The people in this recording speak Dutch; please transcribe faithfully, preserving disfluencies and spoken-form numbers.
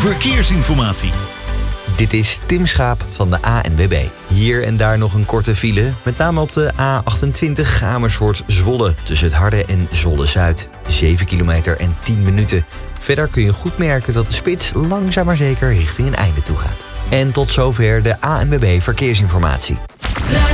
verkeersinformatie. Dit is Tim Schaap van de A N W B. Hier en daar nog een korte file, met name op de A achtentwintig Amersfoort-Zwolle tussen het Harde en Zwolle-Zuid. zeven kilometer en tien minuten. Verder kun je goed merken dat de spits langzaam maar zeker richting een einde toe gaat. En tot zover de A N W B Verkeersinformatie.